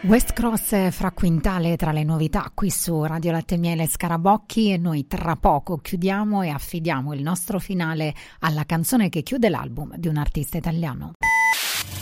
West Cross fra Quintale tra le novità qui su Radio Latte e Miele Scarabocchi, e noi tra poco chiudiamo e affidiamo il nostro finale alla canzone che chiude l'album di un artista italiano.